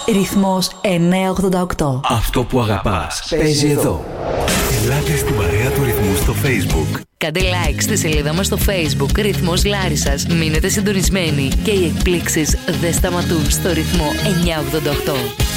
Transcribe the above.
Ρυθμός 988. Αυτό που αγαπάς παίζει εδώ. Ελάτε στην παρέα του Ρυθμού στο Facebook. Κάντε like στη σελίδα μας στο Facebook Ρυθμός Λάρισσας. Μείνετε συντονισμένοι και οι εκπλήξεις δεν σταματούν στο Ρυθμό 988.